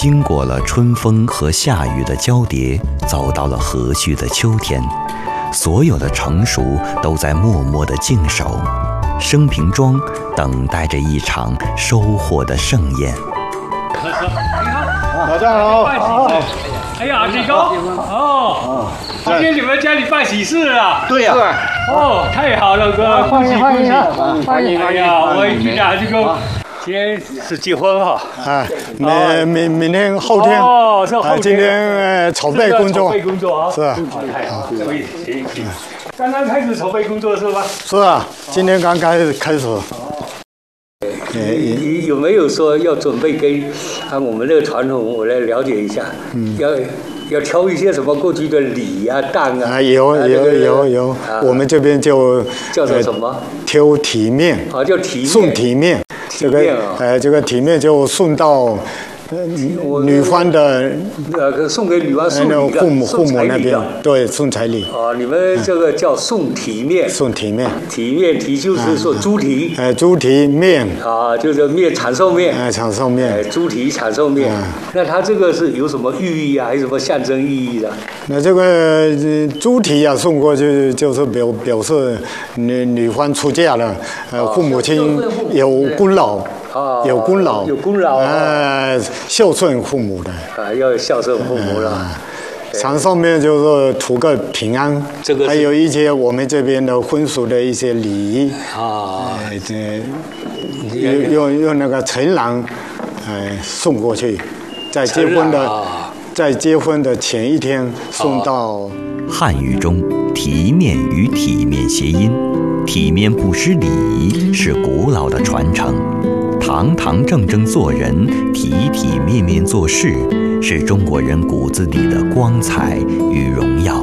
经过了春风和夏雨的交叠，走到了和煦的秋天，所有的成熟都在默默地静守，生平庄等待着一场收获的盛宴。 老丈好。 哎呀，李哥，哦，今天你们家里办喜事啊？ 对呀。 哦，太好了，哥，恭喜恭喜！欢迎！哎呀，我一听啊，这个今天是结婚哈。 啊，明天后天。 哦，是后天。 今天筹备工作。 筹备工作啊。是啊。太好，可以，行。刚刚开始筹备工作是吧？ 是啊，今天刚开始。 你有没有说要准备跟我们这个传统，我来了解一下？要挑一些什么过去的礼啊、当啊？ 有，我们这边就叫做什么？ 挑体面。啊， 叫体面。 送体面。这个体面就送到女方的送给女方送礼的， 父母那边，对，送彩礼。 哦，你们这个叫送体面。送体面。体就是说猪蹄。 猪蹄面。啊， 就是面长寿面。 长寿面。 猪蹄长寿面。那它这个是有什么寓意啊？还是什么象征意义的？ 那这个猪蹄啊，送过去就是表示女方出嫁了，父母亲有功劳。有功劳，孝顺父母的要孝顺父母了。 长寿面就是图个平安，还有一些我们这边的婚俗的一些礼仪啊，用那个陈郎送过去，在结婚的前一天送到。 汉语中，体面与体面谐音，体面不失礼仪是古老的传承。堂堂正正做人，体体面面做事，是中国人骨子里的光彩与荣耀。